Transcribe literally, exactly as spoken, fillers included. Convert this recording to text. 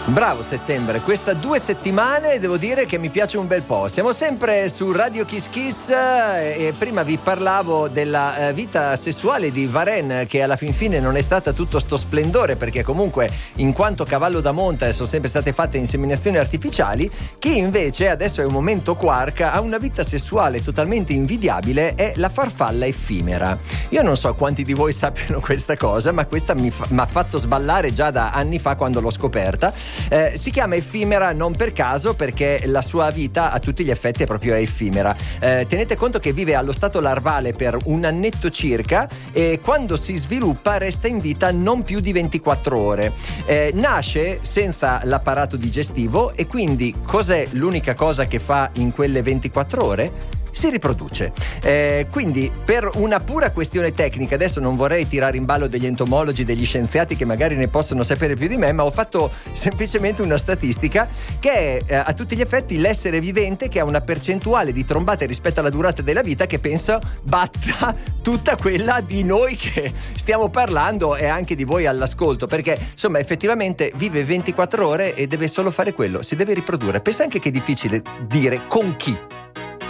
Bravo Settembre, questa due settimane devo dire che mi piace un bel po'. Siamo sempre su Radio Kiss Kiss e prima vi parlavo della vita sessuale di Varenne, che alla fin fine non è stata tutto sto splendore, perché comunque in quanto cavallo da monta sono sempre state fatte inseminazioni artificiali. Chi invece, adesso è un momento quark, ha una vita sessuale totalmente invidiabile, è la farfalla effimera. Io non so quanti di voi sappiano questa cosa, ma questa mi ha fatto sballare già da anni fa quando l'ho scoperta. Eh, si chiama effimera non per caso, perché la sua vita a tutti gli effetti è proprio effimera. Eh, tenete conto che vive allo stato larvale per un annetto circa e quando si sviluppa resta in vita non più di ventiquattro ore. Eh, nasce senza l'apparato digestivo e quindi cos'è l'unica cosa che fa in quelle ventiquattro ore? Si riproduce. Eh, quindi per una pura questione tecnica, adesso non vorrei tirare in ballo degli entomologi, degli scienziati che magari ne possono sapere più di me, ma ho fatto semplicemente una statistica che è eh, a tutti gli effetti l'essere vivente che ha una percentuale di trombate rispetto alla durata della vita che penso batta tutta quella di noi che stiamo parlando e anche di voi all'ascolto, perché insomma effettivamente vive ventiquattro ore e deve solo fare quello, si deve riprodurre. Pensa anche che è difficile dire con chi.